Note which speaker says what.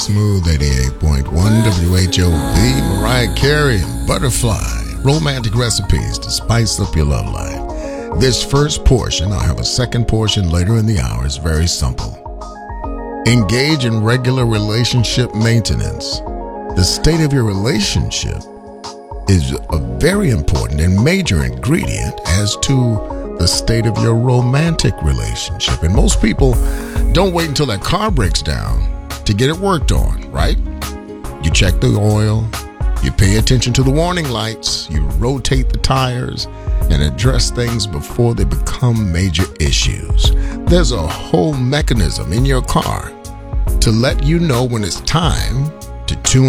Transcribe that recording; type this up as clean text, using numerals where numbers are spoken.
Speaker 1: Smooth 88.1 WHOV, Mariah Carey and Butterfly, romantic recipes to spice up your love life. This first portion, I'll have a second portion later in the hour, is very simple. Engage in regular relationship maintenance. The state of your relationship is a very important and major ingredient as to the state of your romantic relationship. And most people don't wait until that car breaks down to get it worked on, right? You check the oil, you pay attention to the warning lights, you rotate the tires, and address things before they become major issues. There's a whole mechanism in your car to let you know when it's time to tune